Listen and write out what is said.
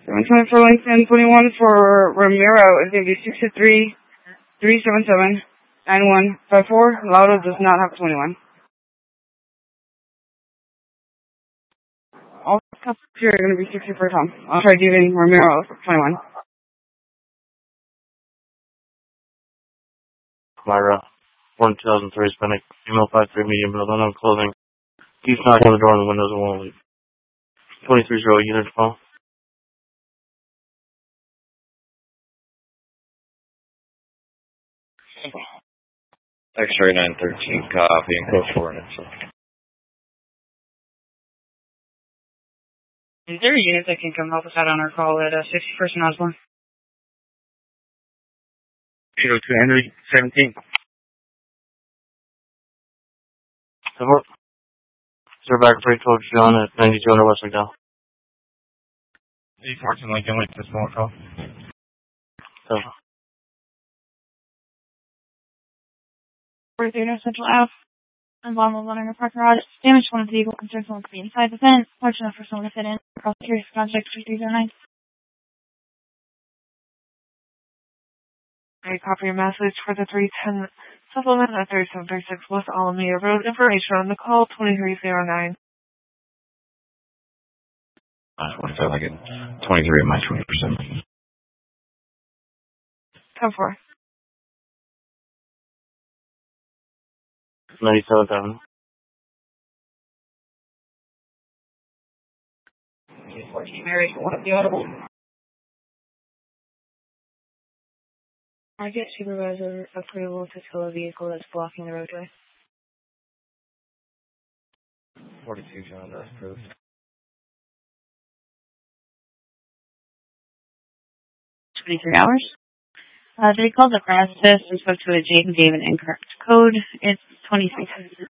720 for Lincoln, 21 for Ramiro is going to be 623, 377, 9154. Lauda does not have 21. All cups here are going to be 60 for Tom. I'll try giving Ramiro 21. Myra, 1003 Hispanic, female 5'3", medium build, unknown clothing. Keeps knocking on the door and the windows and won't leave. 23-0 unit phone. X-ray 913, copy, and code 4 and so. Is there a unit that can come help us out on our call at 61st and Osborne? 802 Henry, 17. Support. Sir, back for 12 John at 92 under West McDowell. 814 Lincoln, wait for this phone call. So. 43 North Central Ave. I'm vulnerable running a parking garage. Damage to one of the vehicle concerns someone to be inside the fence. Large enough for someone to fit in. Across the curious contact 3309. I copy your message for the 310 supplement at 3736 West Alameda Road. Information on the call 2309. What if I like it? 23 of my 20%. Come for. 97,000. 14 Mary, one of the audible. I get supervisor approval to tow a vehicle that's blocking the roadway. 42 John, that's approved. 23 hours. They called the crash test and spoke to a Jake and gave an incorrect code. It's 23.